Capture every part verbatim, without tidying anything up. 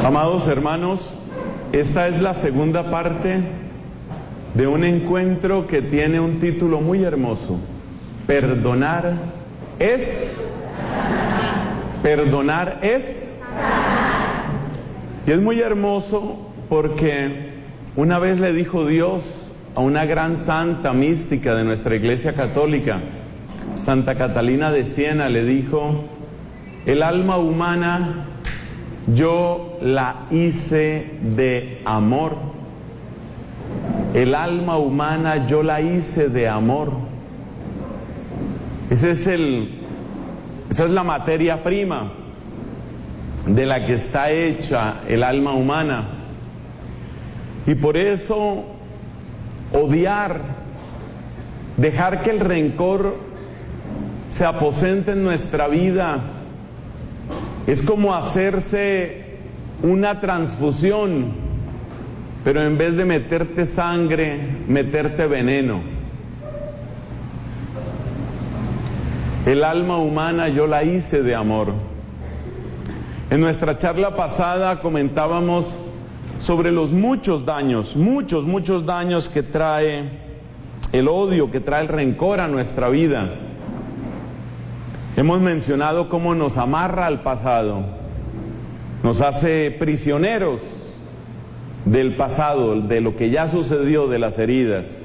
Amados hermanos, esta es la segunda parte de un encuentro que tiene un título muy hermoso. Perdonar es... Perdonar es... Y es muy hermoso porque una vez le dijo Dios a una gran santa mística de nuestra Iglesia Católica, Santa Catalina de Siena, le dijo: el alma humana yo la hice de amor. El alma humana yo la hice de amor. Ese es el, esa es la materia prima de la que está hecha el alma humana. Y por eso odiar, dejar que el rencor se aposente en nuestra vida, es como hacerse una transfusión, pero en vez de meterte sangre, meterte veneno. El alma humana yo la hice de amor. En nuestra charla pasada comentábamos sobre los muchos daños, muchos, muchos daños que trae el odio, que trae el rencor a nuestra vida. Hemos mencionado cómo nos amarra al pasado, nos hace prisioneros del pasado, de lo que ya sucedió, de las heridas.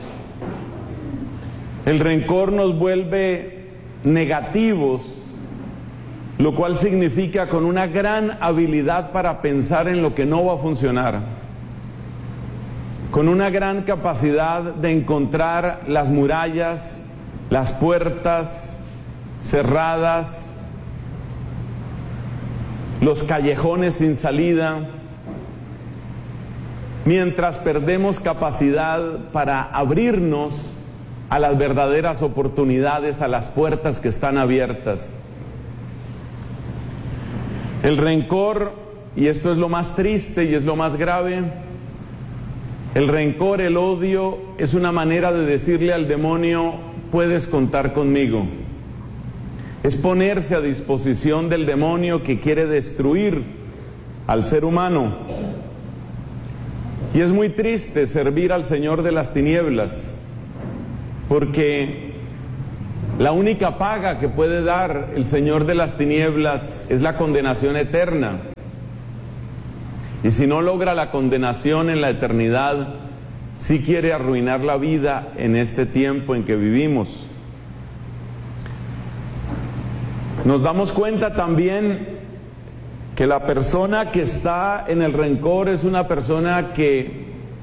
El rencor nos vuelve negativos, lo cual significa con una gran habilidad para pensar en lo que no va a funcionar, con una gran capacidad de encontrar las murallas, las puertas cerradas, los callejones sin salida, mientras perdemos capacidad para abrirnos a las verdaderas oportunidades, a las puertas que están abiertas. El rencor, y esto es lo más triste y es lo más grave, el rencor, el odio, es una manera de decirle al demonio: puedes contar conmigo. Es ponerse a disposición del demonio que quiere destruir al ser humano. Y es muy triste servir al Señor de las tinieblas, porque la única paga que puede dar el Señor de las tinieblas es la condenación eterna. Y si no logra la condenación en la eternidad, sí quiere arruinar la vida en este tiempo en que vivimos. Nos damos cuenta también que la persona que está en el rencor es una persona que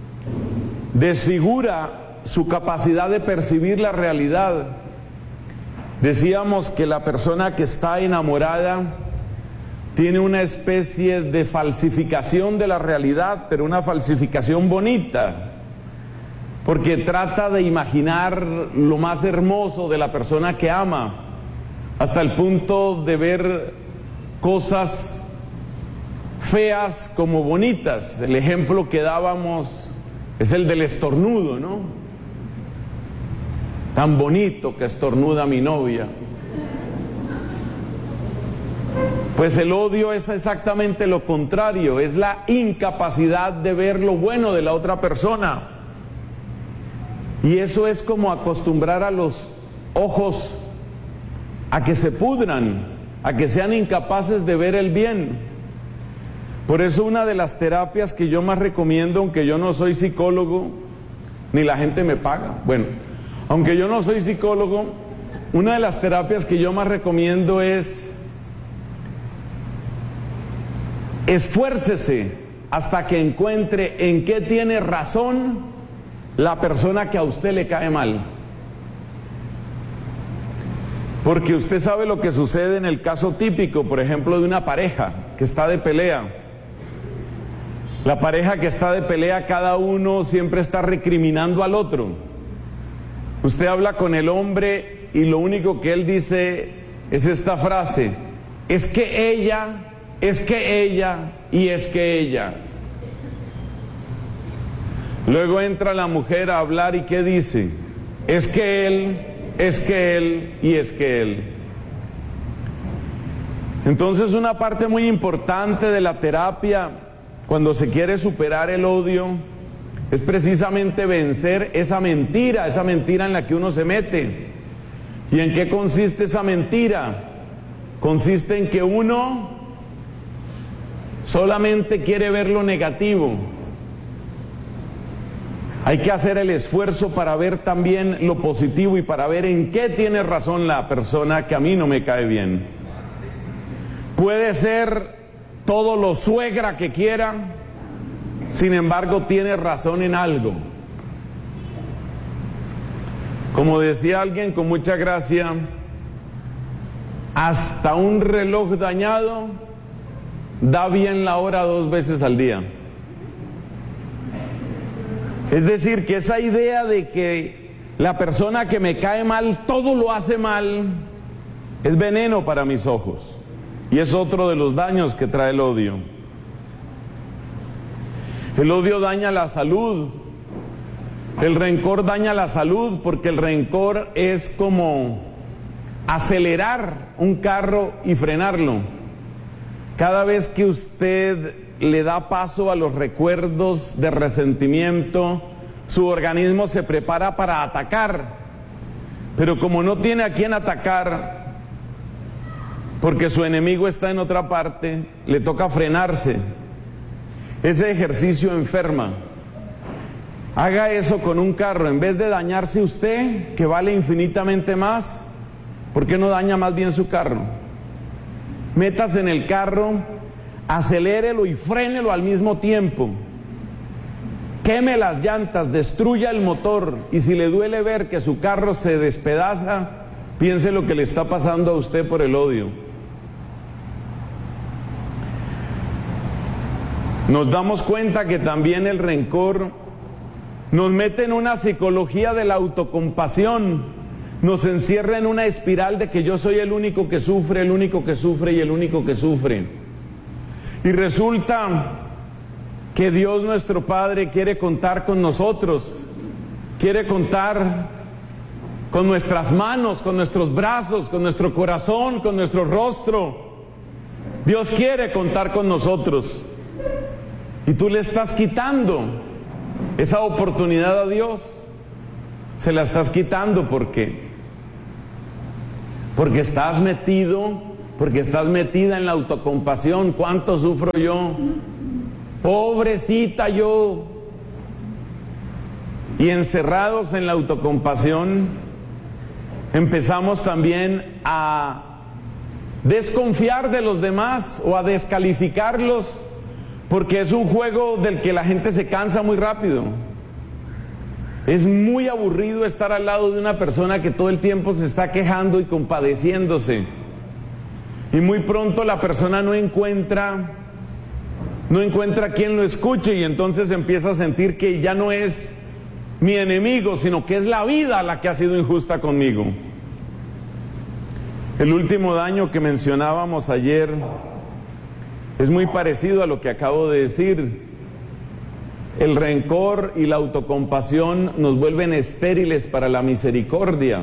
desfigura su capacidad de percibir la realidad. Decíamos que la persona que está enamorada tiene una especie de falsificación de la realidad, pero una falsificación bonita, porque trata de imaginar lo más hermoso de la persona que ama, hasta el punto de ver cosas feas como bonitas. El ejemplo que dábamos es el del estornudo, ¿no? Tan bonito que estornuda mi novia. Pues el odio es exactamente lo contrario, es la incapacidad de ver lo bueno de la otra persona. Y eso es como acostumbrar a los ojos a que se pudran, a que sean incapaces de ver el bien. Por eso una de las terapias que yo más recomiendo, aunque yo no soy psicólogo, ni la gente me paga, bueno, aunque yo no soy psicólogo, una de las terapias que yo más recomiendo es: esfuércese hasta que encuentre en qué tiene razón la persona que a usted le cae mal. Porque usted sabe lo que sucede en el caso típico, por ejemplo, de una pareja que está de pelea. La pareja que está de pelea, cada uno siempre está recriminando al otro. Usted habla con el hombre y lo único que él dice es esta frase: es que ella, es que ella y es que ella. Luego entra la mujer a hablar y ¿qué dice? Es que él, es que él y es que él. Entonces una parte muy importante de la terapia cuando se quiere superar el odio, es precisamente vencer esa mentira, esa mentira en la que uno se mete. ¿Y en qué consiste esa mentira? Consiste en que uno solamente quiere ver lo negativo. Hay que hacer el esfuerzo para ver también lo positivo y para ver en qué tiene razón la persona que a mí no me cae bien. Puede ser todo lo suegra que quiera, sin embargo tiene razón en algo. Como decía alguien con mucha gracia, hasta un reloj dañado da bien la hora dos veces al día. Es decir, que esa idea de que la persona que me cae mal todo lo hace mal es veneno para mis ojos, y es otro de los daños que trae el odio. El odio daña la salud, el rencor daña la salud, porque el rencor es como acelerar un carro y frenarlo. Cada vez que usted le da paso a los recuerdos de resentimiento, su organismo se prepara para atacar, pero como no tiene a quién atacar, porque su enemigo está en otra parte, le toca frenarse. Ese ejercicio enferma. Haga eso con un carro. En vez de dañarse usted, que vale infinitamente más, ¿por qué no daña más bien su carro? Métase en el carro, acelérelo y frénelo al mismo tiempo. Queme las llantas, destruya el motor, y si le duele ver que su carro se despedaza, piense lo que le está pasando a usted por el odio. Nos damos cuenta que también el rencor nos mete en una psicología de la autocompasión, nos encierra en una espiral de que yo soy el único que sufre, el único que sufre y el único que sufre. Y resulta que Dios nuestro Padre quiere contar con nosotros, quiere contar con nuestras manos, con nuestros brazos, con nuestro corazón, con nuestro rostro. Dios quiere contar con nosotros. Y tú le estás quitando esa oportunidad a Dios. Se la estás quitando porque porque estás metido, porque estás metida en la autocompasión. ¿Cuánto sufro yo? Pobrecita yo. Y encerrados en la autocompasión, empezamos también a desconfiar de los demás o a descalificarlos, porque es un juego del que la gente se cansa muy rápido. Es muy aburrido estar al lado de una persona que todo el tiempo se está quejando y compadeciéndose. Y muy pronto la persona no encuentra, no encuentra quien lo escuche, y entonces empieza a sentir que ya no es mi enemigo, sino que es la vida la que ha sido injusta conmigo. El último daño que mencionábamos ayer es muy parecido a lo que acabo de decir. El rencor y la autocompasión nos vuelven estériles para la misericordia,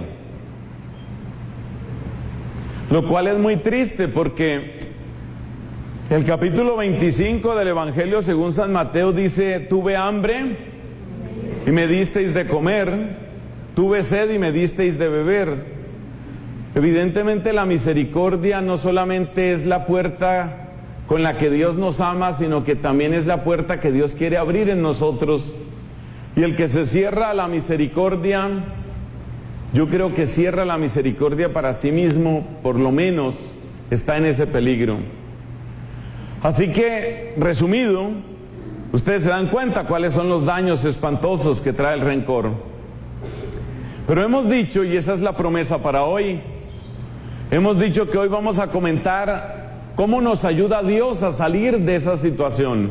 lo cual es muy triste, porque el capítulo veinticinco del Evangelio según San Mateo dice: tuve hambre y me disteis de comer, tuve sed y me disteis de beber. Evidentemente la misericordia no solamente es la puerta con la que Dios nos ama, sino que también es la puerta que Dios quiere abrir en nosotros. Y el que se cierra a la misericordia, yo creo que cierra la misericordia para sí mismo, por lo menos está en ese peligro. Así que, resumido, ustedes se dan cuenta cuáles son los daños espantosos que trae el rencor. Pero hemos dicho, y esa es la promesa para hoy, hemos dicho que hoy vamos a comentar ¿cómo nos ayuda Dios a salir de esa situación?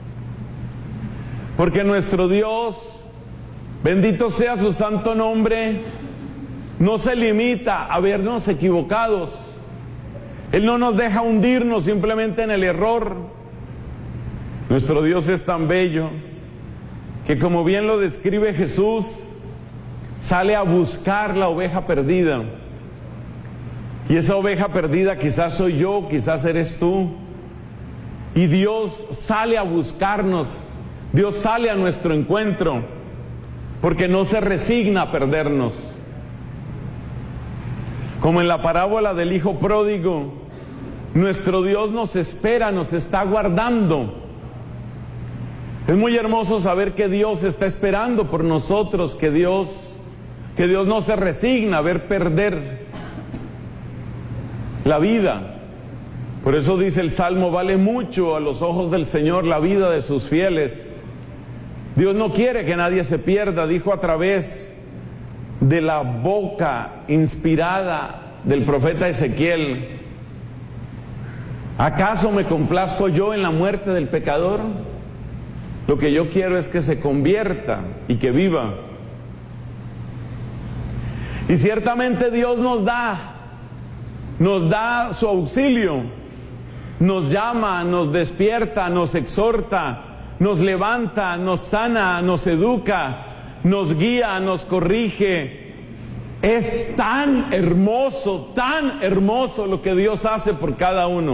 Porque nuestro Dios, bendito sea su santo nombre, no se limita a vernos equivocados. Él no nos deja hundirnos simplemente en el error. Nuestro Dios es tan bello que, como bien lo describe Jesús, sale a buscar la oveja perdida. Y esa oveja perdida quizás soy yo, quizás eres tú. Y Dios sale a buscarnos, Dios sale a nuestro encuentro, porque no se resigna a perdernos. Como en la parábola del hijo pródigo, nuestro Dios nos espera, nos está guardando. Es muy hermoso saber que Dios está esperando por nosotros, que Dios, que Dios no se resigna a ver perder la vida. Por eso dice el Salmo, vale mucho a los ojos del Señor la vida de sus fieles. Dios no quiere que nadie se pierda, dijo a través de la boca inspirada del profeta Ezequiel: ¿acaso me complazco yo en la muerte del pecador? Lo que yo quiero es que se convierta y que viva. Y ciertamente Dios nos da, nos da su auxilio. Nos llama, nos despierta, nos exhorta, nos levanta, nos sana, nos educa, nos guía, nos corrige. Es tan hermoso, tan hermoso lo que Dios hace por cada uno.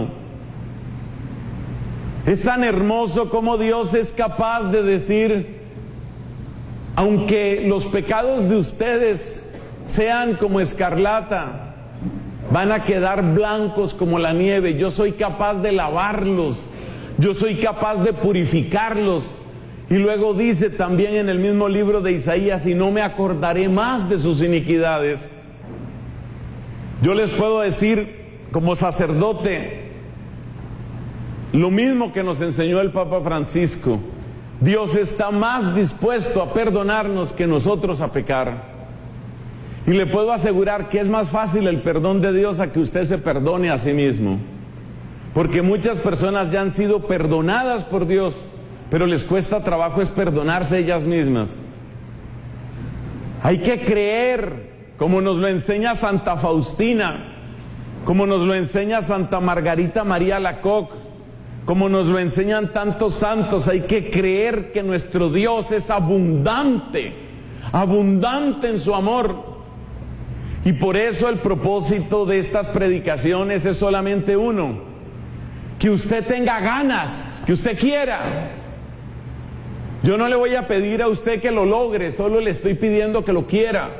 Es tan hermoso como Dios es capaz de decir: aunque los pecados de ustedes sean como escarlata, van a quedar blancos como la nieve. Yo soy capaz de lavarlos, yo soy capaz de purificarlos. Y luego dice también en el mismo libro de Isaías: y no me acordaré más de sus iniquidades. Yo les puedo decir como sacerdote lo mismo que nos enseñó el Papa Francisco: Dios está más dispuesto a perdonarnos que nosotros a pecar. Y le puedo asegurar que es más fácil el perdón de Dios a que usted se perdone a sí mismo. Porque muchas personas ya han sido perdonadas por Dios, pero les cuesta trabajo es perdonarse ellas mismas. Hay que creer, como nos lo enseña Santa Faustina, como nos lo enseña Santa Margarita María Alacoque, como nos lo enseñan tantos santos. Hay que creer que nuestro Dios es abundante, abundante en su amor. Y por eso el propósito de estas predicaciones es solamente uno: que usted tenga ganas, que usted quiera. Yo no le voy a pedir a usted que lo logre, solo le estoy pidiendo que lo quiera.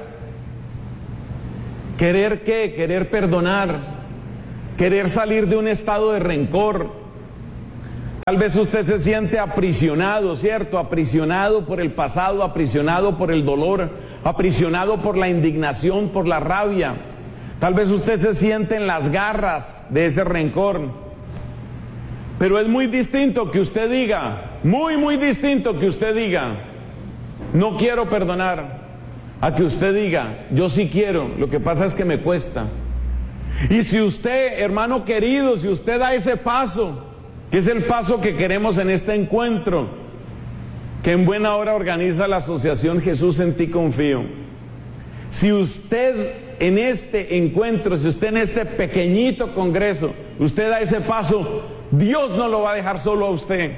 ¿Querer qué? Querer perdonar, querer salir de un estado de rencor. Tal vez usted se siente aprisionado, ¿cierto? Aprisionado por el pasado, aprisionado por el dolor, aprisionado por la indignación, por la rabia. Tal vez usted se siente en las garras de ese rencor. Pero es muy distinto que usted diga, muy, muy distinto que usted diga: no quiero perdonar, a que usted diga: yo sí quiero, lo que pasa es que me cuesta. Y si usted, hermano querido, si usted da ese paso, que es el paso que queremos en este encuentro, que en buena hora organiza la Asociación Jesús en Ti Confío. Si usted en este encuentro, si usted en este pequeñito congreso, usted da ese paso, Dios no lo va a dejar solo a usted.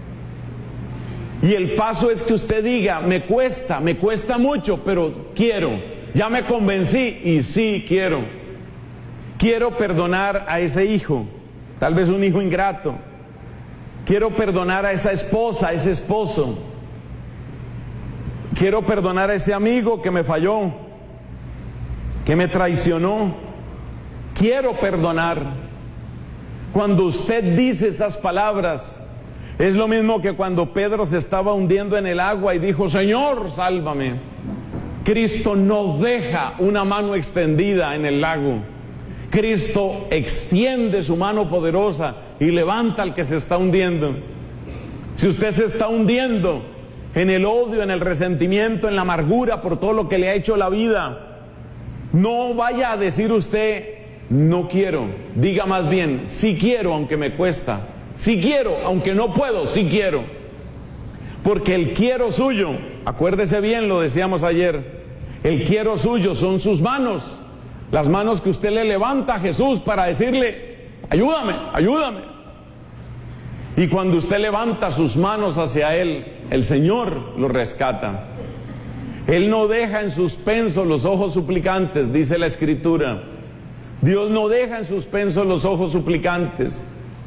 Y el paso es que usted diga: me cuesta, me cuesta mucho, pero quiero, ya me convencí y sí quiero. Quiero perdonar a ese hijo, tal vez un hijo ingrato. Quiero perdonar a esa esposa, a ese esposo. Quiero perdonar a ese amigo que me falló, que me traicionó. Quiero perdonar. Cuando usted dice esas palabras, es lo mismo que cuando Pedro se estaba hundiendo en el agua y dijo: Señor, sálvame. Cristo no deja una mano extendida en el lago. Cristo extiende su mano poderosa y levanta al que se está hundiendo. Si usted se está hundiendo en el odio, en el resentimiento, en la amargura por todo lo que le ha hecho la vida, no vaya a decir usted: no quiero. Diga más bien: sí quiero, aunque me cuesta. Sí quiero, aunque no puedo, sí quiero. Porque el quiero suyo, acuérdese bien, lo decíamos ayer, el quiero suyo son sus manos. Las manos que usted le levanta a Jesús para decirle: ayúdame, ayúdame. Y cuando usted levanta sus manos hacia Él, el Señor lo rescata. Él no deja en suspenso los ojos suplicantes, dice la Escritura. Dios no deja en suspenso los ojos suplicantes.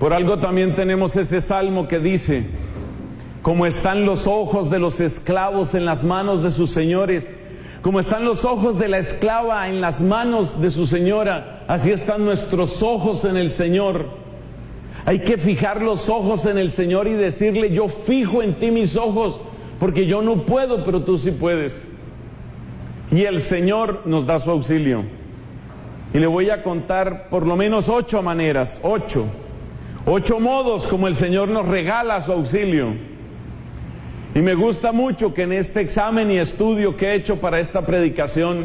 Por algo también tenemos ese salmo que dice: como están los ojos de los esclavos en las manos de sus señores, como están los ojos de la esclava en las manos de su señora, así están nuestros ojos en el Señor. Hay que fijar los ojos en el Señor y decirle: yo fijo en ti mis ojos, porque yo no puedo, pero tú sí puedes. Y el Señor nos da su auxilio. Y le voy a contar por lo menos ocho maneras, ocho, ocho modos como el Señor nos regala su auxilio. Y me gusta mucho que en este examen y estudio que he hecho para esta predicación,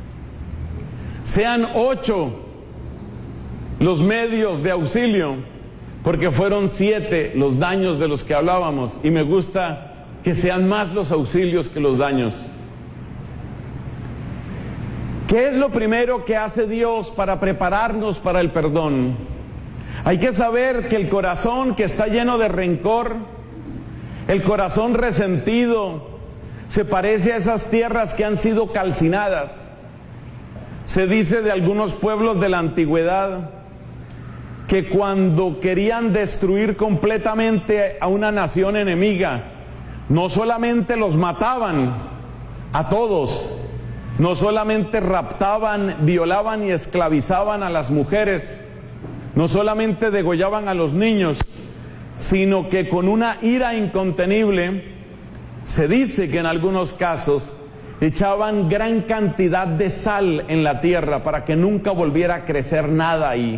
sean ocho los medios de auxilio, porque fueron siete los daños de los que hablábamos, y me gusta que sean más los auxilios que los daños. ¿Qué es lo primero que hace Dios para prepararnos para el perdón? Hay que saber que el corazón que está lleno de rencor, el corazón resentido, se parece a esas tierras que han sido calcinadas. Se dice de algunos pueblos de la antigüedad que cuando querían destruir completamente a una nación enemiga, no solamente los mataban a todos, no solamente raptaban, violaban y esclavizaban a las mujeres, no solamente degollaban a los niños, sino que con una ira incontenible, se dice que en algunos casos echaban gran cantidad de sal en la tierra para que nunca volviera a crecer nada ahí.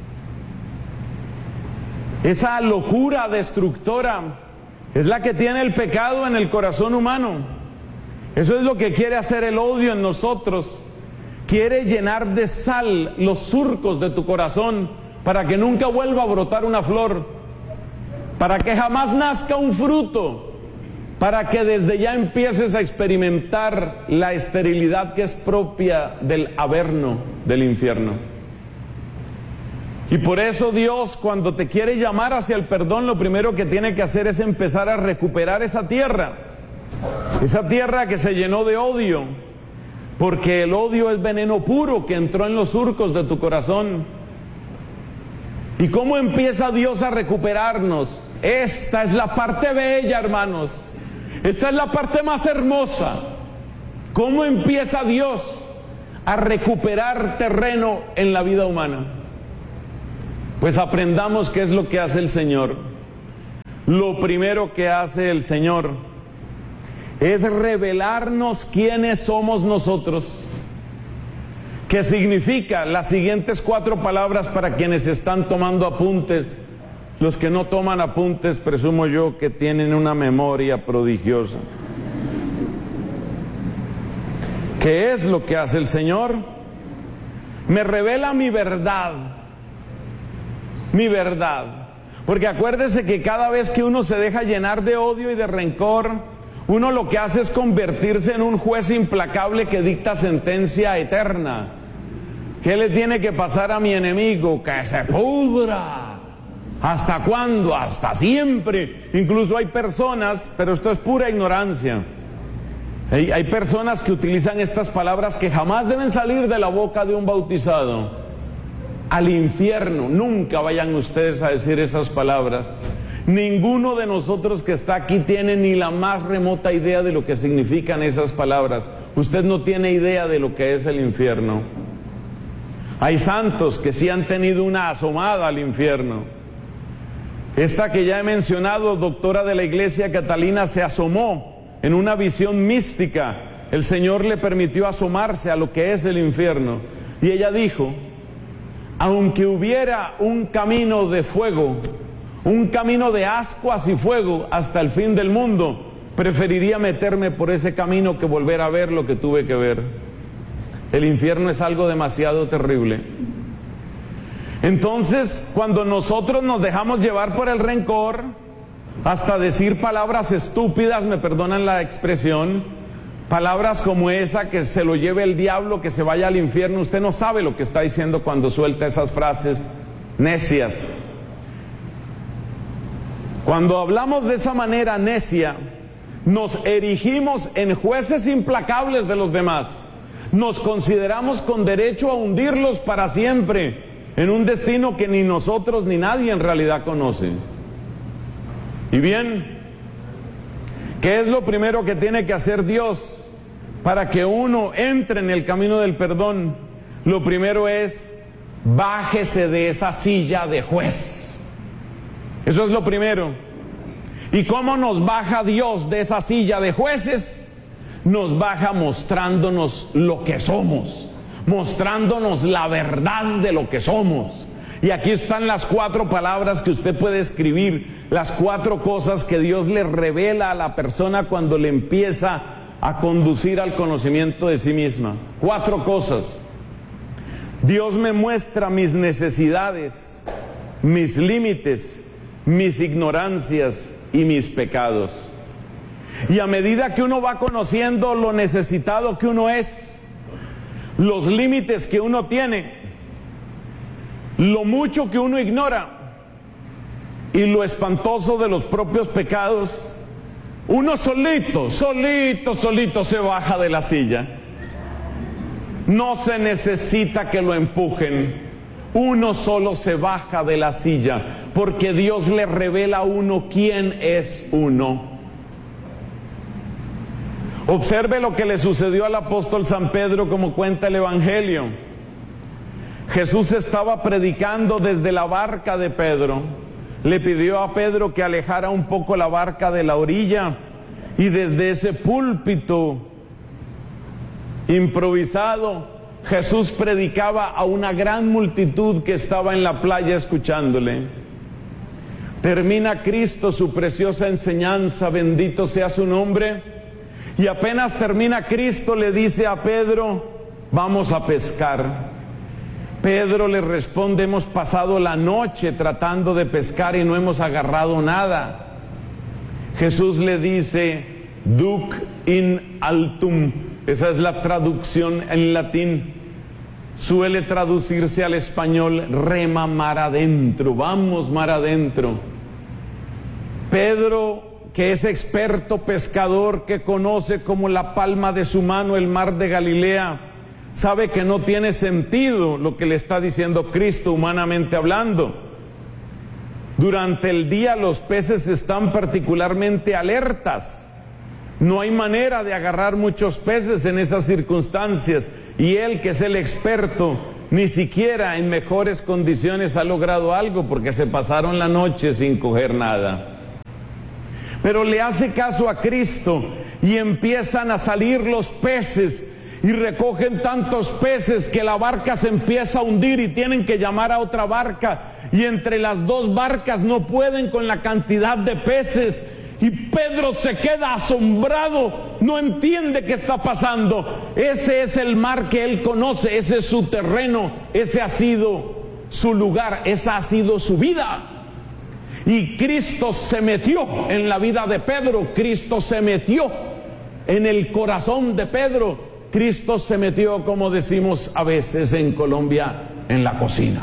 Esa locura destructora es la que tiene el pecado en el corazón humano. Eso es lo que quiere hacer el odio en nosotros. Quiere llenar de sal los surcos de tu corazón para que nunca vuelva a brotar una flor, para que jamás nazca un fruto, para que desde ya empieces a experimentar la esterilidad que es propia del averno del infierno. Y por eso Dios, cuando te quiere llamar hacia el perdón, lo primero que tiene que hacer es empezar a recuperar esa tierra, esa tierra que se llenó de odio, porque el odio es veneno puro que entró en los surcos de tu corazón. ¿Y cómo empieza Dios a recuperarnos? Esta es la parte bella, hermanos. Esta es la parte más hermosa. ¿Cómo empieza Dios a recuperar terreno en la vida humana? Pues aprendamos qué es lo que hace el Señor. Lo primero que hace el Señor es revelarnos quiénes somos nosotros. ¿Qué significa? Las siguientes cuatro palabras para quienes están tomando apuntes. Los que no toman apuntes, presumo yo que tienen una memoria prodigiosa. ¿Qué es lo que hace el Señor? Me revela mi verdad. Mi verdad. Porque acuérdese que cada vez que uno se deja llenar de odio y de rencor, uno lo que hace es convertirse en un juez implacable que dicta sentencia eterna. ¿Qué le tiene que pasar a mi enemigo? Que se pudra. ¿Hasta cuándo? Hasta siempre. Incluso hay personas, pero esto es pura ignorancia, hay, hay personas que utilizan estas palabras que jamás deben salir de la boca de un bautizado. Al infierno. Nunca vayan ustedes a decir esas palabras. Ninguno de nosotros que está aquí tiene ni la más remota idea de lo que significan esas palabras. Usted no tiene idea de lo que es el infierno. Hay santos que sí han tenido una asomada al infierno. Esta que ya he mencionado, doctora de la Iglesia, Catalina, se asomó en una visión mística. El Señor le permitió asomarse a lo que es el infierno. Y ella dijo: aunque hubiera un camino de fuego, un camino de ascuas y fuego hasta el fin del mundo, preferiría meterme por ese camino que volver a ver lo que tuve que ver. El infierno es algo demasiado terrible. Entonces, cuando nosotros nos dejamos llevar por el rencor, hasta decir palabras estúpidas, me perdonan la expresión, palabras como esa, que se lo lleve el diablo, que se vaya al infierno, usted no sabe lo que está diciendo cuando suelta esas frases necias. Cuando hablamos de esa manera necia, nos erigimos en jueces implacables de los demás. Nos consideramos con derecho a hundirlos para siempre. en un destino que ni nosotros ni nadie en realidad conoce. Y bien, ¿qué es lo primero que tiene que hacer Dios para que uno entre en el camino del perdón? Lo primero es, bájese de esa silla de juez. Eso es lo primero. ¿Y cómo nos baja Dios de esa silla de jueces? Nos baja mostrándonos lo que somos, mostrándonos la verdad de lo que somos. Y aquí están las cuatro palabras que usted puede escribir, las cuatro cosas que Dios le revela a la persona cuando le empieza a conducir al conocimiento de sí misma. Cuatro cosas. Dios me muestra mis necesidades, mis límites, mis ignorancias y mis pecados. Y a medida que uno va conociendo lo necesitado que uno es, los límites que uno tiene, lo mucho que uno ignora y lo espantoso de los propios pecados, uno solito, solito, solito se baja de la silla. No se necesita que lo empujen, uno solo se baja de la silla, porque Dios le revela a uno quién es uno. Observe lo que le sucedió al apóstol San Pedro, como cuenta el Evangelio. Jesús estaba predicando desde la barca de Pedro. Le pidió a Pedro que alejara un poco la barca de la orilla, y desde ese púlpito improvisado, Jesús predicaba a una gran multitud que estaba en la playa escuchándole. Termina Cristo su preciosa enseñanza, bendito sea su nombre, y apenas termina Cristo le dice a Pedro, vamos a pescar. Pedro le responde, hemos pasado la noche tratando de pescar y no hemos agarrado nada. Jesús le dice, duc in altum, esa es la traducción en latín, suele traducirse al español, rema mar adentro, vamos mar adentro. Pedro, que es experto pescador, que conoce como la palma de su mano el mar de Galilea, sabe que no tiene sentido lo que le está diciendo Cristo humanamente hablando. Durante el día los peces están particularmente alertas. No hay manera de agarrar muchos peces en esas circunstancias. Y él, que es el experto, ni siquiera en mejores condiciones ha logrado algo, porque se pasaron la noche sin coger nada. Pero le hace caso a Cristo y empiezan a salir los peces. Y recogen tantos peces que la barca se empieza a hundir y tienen que llamar a otra barca. Y entre las dos barcas no pueden con la cantidad de peces. Y Pedro se queda asombrado, no entiende qué está pasando. Ese es el mar que él conoce, ese es su terreno, ese ha sido su lugar, esa ha sido su vida. Y Cristo se metió en la vida de Pedro, Cristo se metió en el corazón de Pedro. Cristo se metió, como decimos a veces en Colombia, en la cocina.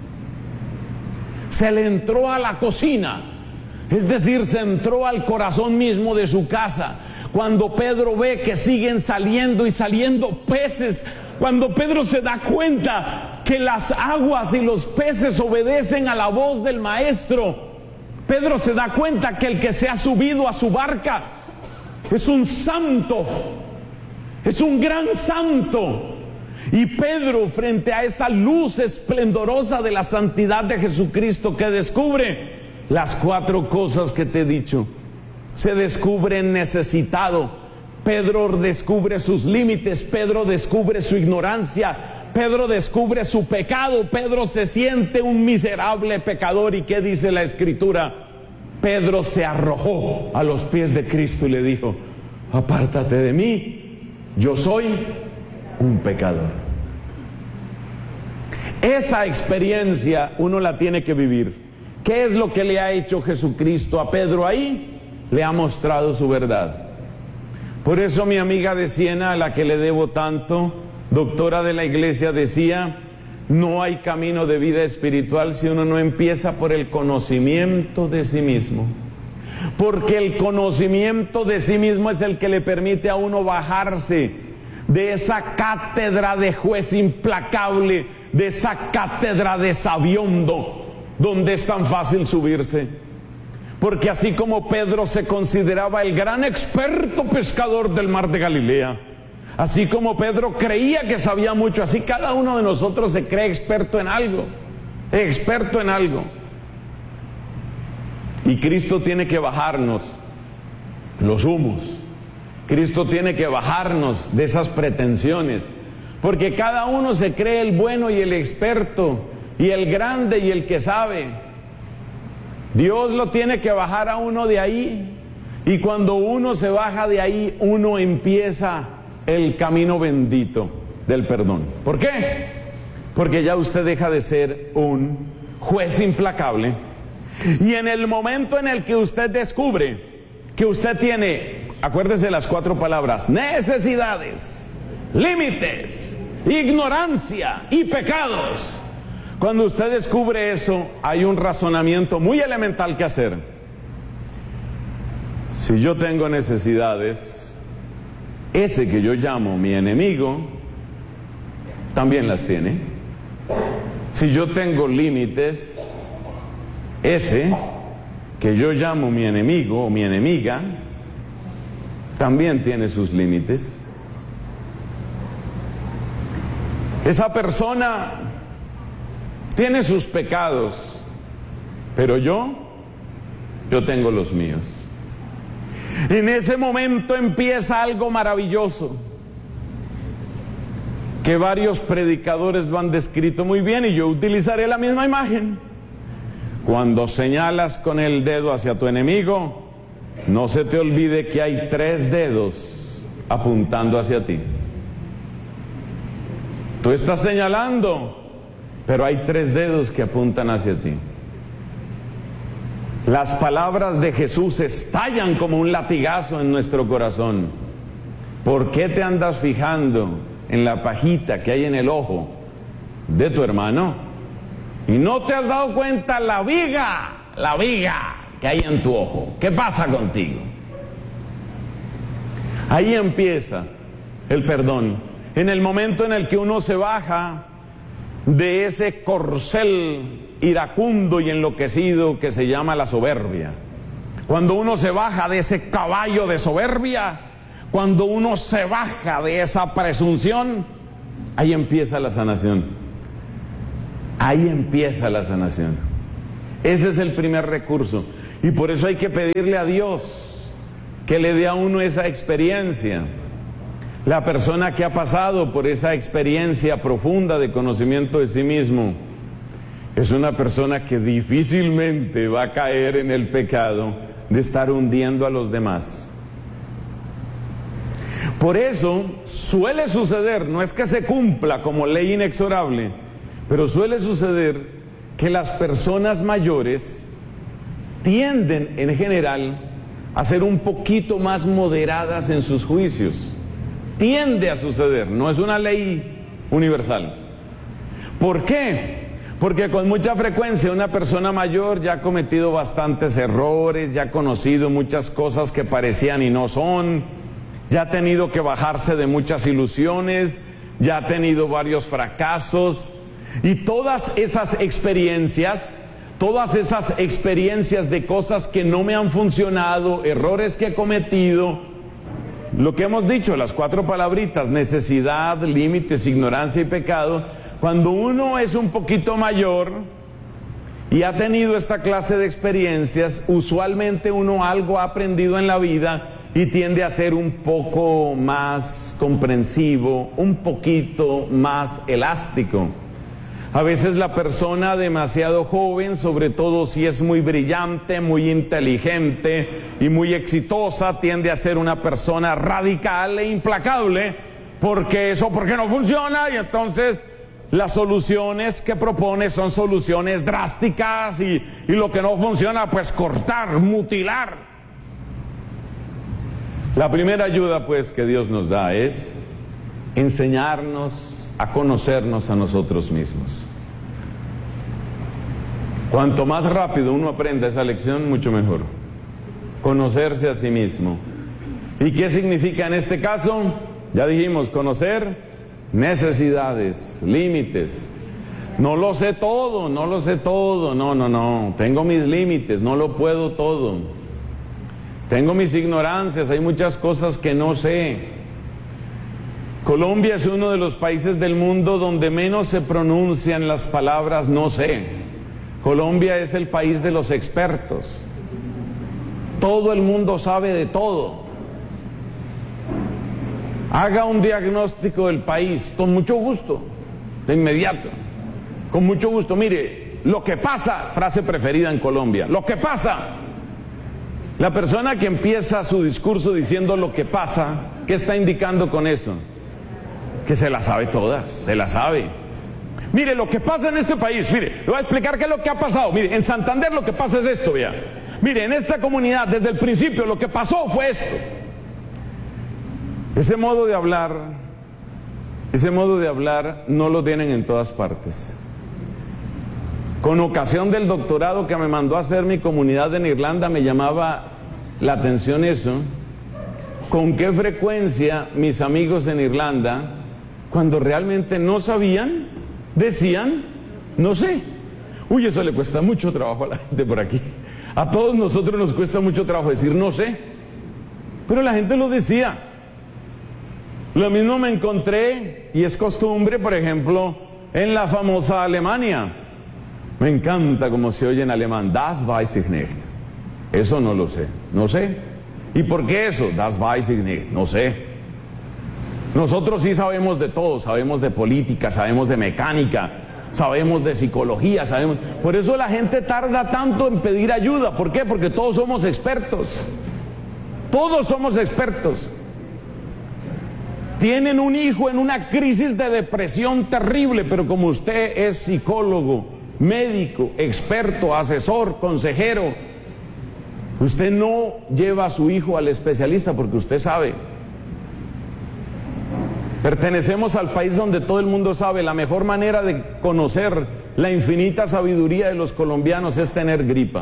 Se le entró a la cocina, es decir, se entró al corazón mismo de su casa. Cuando Pedro ve que siguen saliendo y saliendo peces, cuando Pedro se da cuenta que las aguas y los peces obedecen a la voz del Maestro, Pedro se da cuenta que el que se ha subido a su barca es un santo. Es un gran santo. Y Pedro, frente a esa luz esplendorosa de la santidad de Jesucristo, que descubre las cuatro cosas que te he dicho. Se descubre necesitado. Pedro descubre sus límites. Pedro descubre su ignorancia. Pedro descubre su pecado. Pedro se siente un miserable pecador. ¿Y qué dice la Escritura? Pedro se arrojó a los pies de Cristo y le dijo, apártate de mí, yo soy un pecador. Esa experiencia uno la tiene que vivir. ¿Qué es lo que le ha hecho Jesucristo a Pedro ahí? Le ha mostrado su verdad. Por eso mi amiga de Siena, a la que le debo tanto, doctora de la iglesia, decía, no hay camino de vida espiritual si uno no empieza por el conocimiento de sí mismo. Porque el conocimiento de sí mismo es el que le permite a uno bajarse de esa cátedra de juez implacable de esa cátedra de sabiondo donde es tan fácil subirse. Porque así como Pedro se consideraba el gran experto pescador del mar de Galilea, así como Pedro creía que sabía mucho, así cada uno de nosotros se cree experto en algo, experto en algo. Y Cristo tiene que bajarnos los humos. Cristo tiene que bajarnos de esas pretensiones, porque cada uno se cree el bueno y el experto, y el grande y el que sabe. Dios lo tiene que bajar a uno de ahí, y cuando uno se baja de ahí, uno empieza el camino bendito del perdón. ¿Por qué? Porque ya usted deja de ser un juez implacable, y en el momento en el que usted descubre que usted tiene, acuérdese las cuatro palabras: necesidades, límites, ignorancia y pecados. Cuando usted descubre eso, hay un razonamiento muy elemental que hacer. Si yo tengo necesidades, ese que yo llamo mi enemigo también las tiene. Si yo tengo límites, ese que yo llamo mi enemigo o mi enemiga también tiene sus límites. Esa persona tiene sus pecados, pero yo, yo tengo los míos. En ese momento empieza algo maravilloso, que varios predicadores lo han descrito muy bien, y yo utilizaré la misma imagen. Cuando señalas con el dedo hacia tu enemigo, no se te olvide que hay tres dedos apuntando hacia ti. Tú estás señalando, pero hay tres dedos que apuntan hacia ti. Las palabras de Jesús estallan como un latigazo en nuestro corazón. ¿Por qué te andas fijando en la pajita que hay en el ojo de tu hermano y no te has dado cuenta la viga, la viga que hay en tu ojo? ¿Qué pasa contigo? Ahí empieza el perdón. En el momento en el que uno se baja de ese corcel iracundo y enloquecido que se llama la soberbia. Cuando uno se baja de ese caballo de soberbia, cuando uno se baja de esa presunción, ahí empieza la sanación. Ahí empieza la sanación. Ese es el primer recurso. Y por eso hay que pedirle a Dios que le dé a uno esa experiencia. La persona que ha pasado por esa experiencia profunda de conocimiento de sí mismo es una persona que difícilmente va a caer en el pecado de estar hundiendo a los demás. Por eso suele suceder, no es que se cumpla como ley inexorable, pero suele suceder que las personas mayores tienden en general a ser un poquito más moderadas en sus juicios. Tiende a suceder, no es una ley universal. ¿Por qué? Porque con mucha frecuencia una persona mayor ya ha cometido bastantes errores, ya ha conocido muchas cosas que parecían y no son, ya ha tenido que bajarse de muchas ilusiones, ya ha tenido varios fracasos, y todas esas experiencias, todas esas experiencias de cosas que no me han funcionado, errores que he cometido, lo que hemos dicho, las cuatro palabritas: necesidad, límites, ignorancia y pecado. Cuando uno es un poquito mayor y ha tenido esta clase de experiencias, usualmente uno algo ha aprendido en la vida y tiende a ser un poco más comprensivo, un poquito más elástico. A veces la persona demasiado joven, sobre todo si es muy brillante, muy inteligente y muy exitosa, tiende a ser una persona radical e implacable, porque eso, porque no funciona, y entonces las soluciones que propone son soluciones drásticas, y, y lo que no funciona, pues cortar, mutilar. La primera ayuda pues que Dios nos da es enseñarnos a conocernos a nosotros mismos. Cuanto más rápido uno aprenda esa lección, mucho mejor. Conocerse a sí mismo. ¿Y qué significa en este caso? Ya dijimos, conocer necesidades, límites. No lo sé todo, no lo sé todo, no, no, no, tengo mis límites, no lo puedo todo. Tengo mis ignorancias, hay muchas cosas que no sé. Colombia es uno de los países del mundo donde menos se pronuncian las palabras no sé. Colombia es el país de los expertos. Todo el mundo sabe de todo. Haga un diagnóstico del país, con mucho gusto, de inmediato. Con mucho gusto, mire, lo que pasa, frase preferida en Colombia, lo que pasa. La persona que empieza su discurso diciendo lo que pasa, ¿qué está indicando con eso? Que se las sabe todas, se las sabe. Mire, lo que pasa en este país, mire, le voy a explicar qué es lo que ha pasado. Mire, en Santander lo que pasa es esto, vea. Mire, en esta comunidad, desde el principio, lo que pasó fue esto. Ese modo de hablar, ese modo de hablar no lo tienen en todas partes. Con ocasión del doctorado que me mandó a hacer mi comunidad en Irlanda, me llamaba la atención eso. Con qué frecuencia mis amigos en Irlanda, cuando realmente no sabían, decían, no sé. Uy, eso le cuesta mucho trabajo a la gente por aquí. A todos nosotros nos cuesta mucho trabajo decir no sé. Pero la gente lo decía. Lo mismo me encontré, y es costumbre, por ejemplo, en la famosa Alemania. Me encanta cómo se oye en alemán, das weiß ich nicht. Eso no lo sé, no sé. ¿Y por qué eso? Das weiß ich nicht, no sé. Nosotros sí sabemos de todo, sabemos de política, sabemos de mecánica, sabemos de psicología, sabemos... Por eso la gente tarda tanto en pedir ayuda. ¿Por qué? Porque todos somos expertos. Todos somos expertos. Tienen un hijo en una crisis de depresión terrible, pero como usted es psicólogo, médico, experto, asesor, consejero, usted no lleva a su hijo al especialista porque usted sabe. Pertenecemos al país donde todo el mundo sabe. La mejor manera de conocer la infinita sabiduría de los colombianos es tener gripa.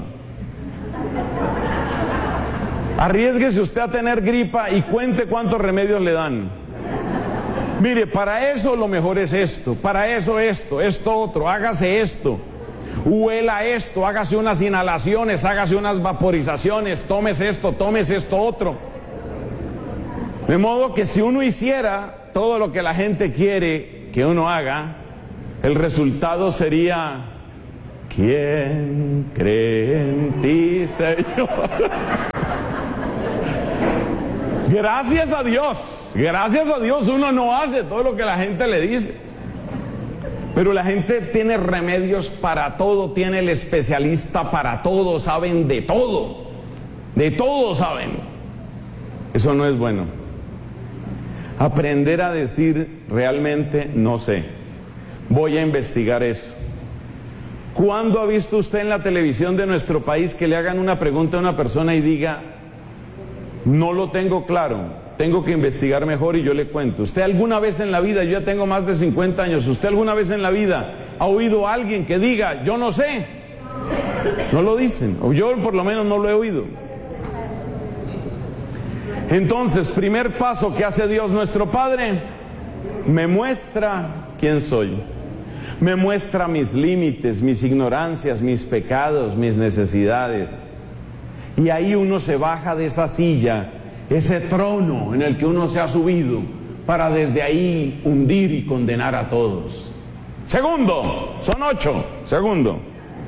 Arriésguese usted a tener gripa y cuente cuántos remedios le dan. Mire, para eso lo mejor es esto, para eso esto, esto otro, hágase esto, huela esto, hágase unas inhalaciones, hágase unas vaporizaciones, tómese esto, tómese esto otro. De modo que si uno hiciera todo lo que la gente quiere que uno haga, el resultado sería: ¿quién cree en ti, Señor? Gracias a Dios, gracias a Dios uno no hace todo lo que la gente le dice. Pero la gente tiene remedios para todo, tiene el especialista para todo, saben de todo, de todo saben. Eso no es bueno. Aprender a decir realmente no sé, voy a investigar eso. ¿Cuándo ha visto usted en la televisión de nuestro país que le hagan una pregunta a una persona y diga: no lo tengo claro, tengo que investigar mejor y yo le cuento? ¿Usted alguna vez en la vida, yo ya tengo más de cincuenta años, usted alguna vez en la vida ha oído a alguien que diga yo no sé? No lo dicen, o yo por lo menos no lo he oído. Entonces, primer paso que hace Dios nuestro Padre, me muestra quién soy, me muestra mis límites, mis ignorancias, mis pecados, mis necesidades. Y ahí uno se baja de esa silla, ese trono en el que uno se ha subido, para desde ahí hundir y condenar a todos. Segundo, son ocho. Segundo,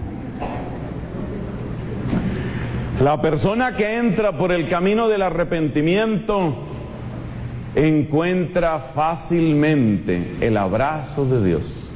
la persona que entra por el camino del arrepentimiento encuentra fácilmente el abrazo de Dios.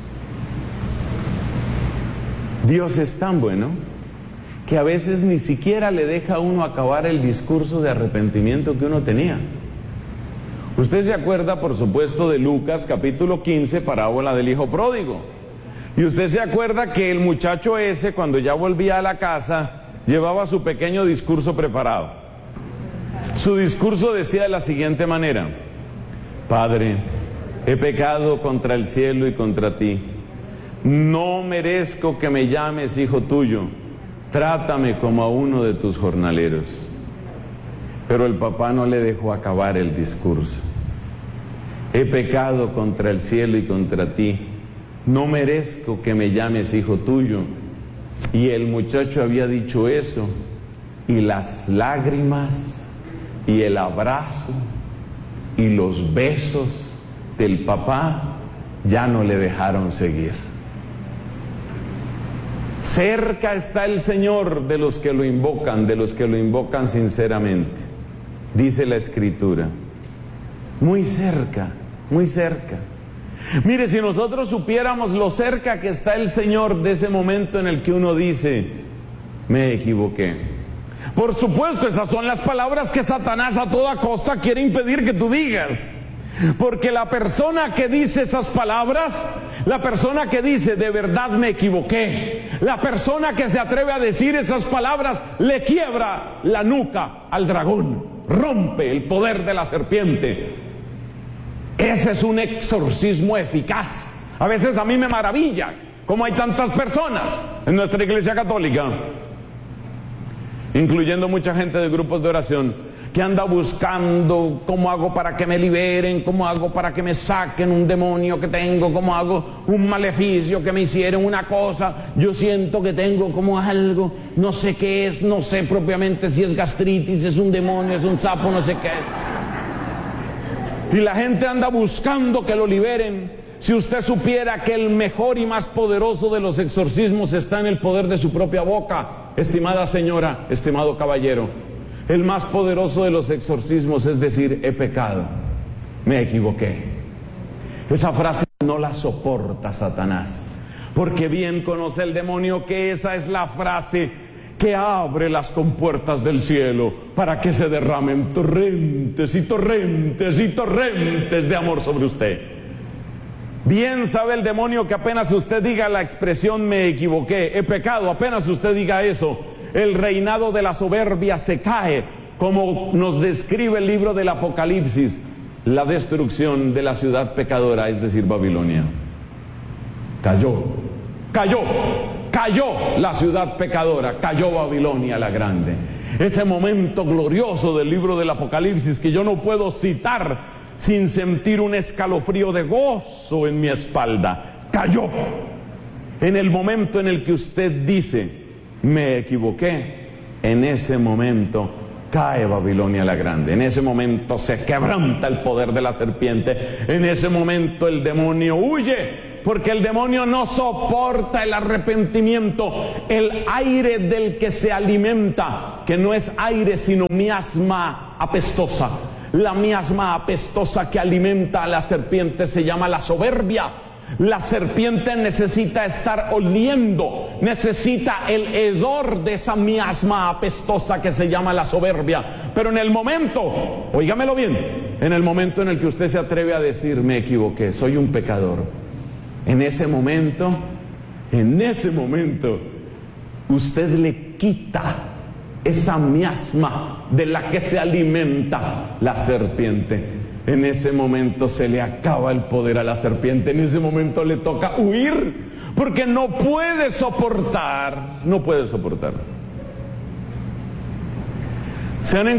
Dios es tan bueno que a veces ni siquiera le deja a uno acabar el discurso de arrepentimiento que uno tenía. Usted se acuerda, por supuesto, de Lucas capítulo quince, parábola del hijo pródigo. Y usted se acuerda que el muchacho ese, cuando ya volvía a la casa, llevaba su pequeño discurso preparado. Su discurso decía de la siguiente manera: Padre, he pecado contra el cielo y contra ti. No merezco que me llames hijo tuyo. Trátame como a uno de tus jornaleros. Pero el papá no le dejó acabar el discurso. He pecado contra el cielo y contra ti. no merezco que me llames hijo tuyo. Y el muchacho había dicho eso, y las lágrimas, y el abrazo, y los besos del papá ya no le dejaron seguir. Cerca está el Señor de los que lo invocan, de los que lo invocan sinceramente, dice la Escritura. Muy cerca, muy cerca. Mire, si nosotros supiéramos lo cerca que está el Señor de ese momento en el que uno dice, me equivoqué. Por supuesto, esas son las palabras que Satanás a toda costa quiere impedir que tú digas. Porque la persona que dice esas palabras, la persona que dice de verdad me equivoqué, la persona que se atreve a decir esas palabras, le quiebra la nuca al dragón, rompe el poder de la serpiente. Ese es un exorcismo eficaz. A veces a mí me maravilla cómo hay tantas personas en nuestra iglesia católica, incluyendo mucha gente de grupos de oración, que anda buscando cómo hago para que me liberen, cómo hago para que me saquen un demonio que tengo, cómo hago un maleficio que me hicieron una cosa, yo siento que tengo como algo, no sé qué es, no sé propiamente si es gastritis, es un demonio, es un sapo, no sé qué es. Y la gente anda buscando que lo liberen. Si usted supiera que el mejor y más poderoso de los exorcismos está en el poder de su propia boca, estimada señora, estimado caballero, el más poderoso de los exorcismos es decir, he pecado, me equivoqué. Esa frase no la soporta Satanás, porque bien conoce el demonio que esa es la frase que abre las compuertas del cielo para que se derramen torrentes y torrentes y torrentes de amor sobre usted. Bien sabe el demonio que apenas usted diga la expresión me equivoqué, he pecado, apenas usted diga eso, el reinado de la soberbia se cae, como nos describe el libro del Apocalipsis, la destrucción de la ciudad pecadora, es decir, Babilonia. Cayó, cayó, cayó la ciudad pecadora, cayó Babilonia la grande. Ese momento glorioso del libro del Apocalipsis que yo no puedo citar sin sentir un escalofrío de gozo en mi espalda, cayó. En el momento en el que usted dice, me equivoqué, en ese momento cae Babilonia la grande, en ese momento se quebranta el poder de la serpiente, en ese momento el demonio huye, porque el demonio no soporta el arrepentimiento, el aire del que se alimenta, que no es aire sino miasma apestosa. La miasma apestosa que alimenta a la serpiente se llama la soberbia. La serpiente necesita estar oliendo, necesita el hedor de esa miasma apestosa que se llama la soberbia. Pero en el momento, óigamelo bien, en el momento en el que usted se atreve a decir, me equivoqué, soy un pecador, en ese momento, en ese momento, usted le quita esa miasma de la que se alimenta la serpiente. En ese momento se le acaba el poder a la serpiente, en ese momento le toca huir, porque no puede soportar, no puede soportar. Se han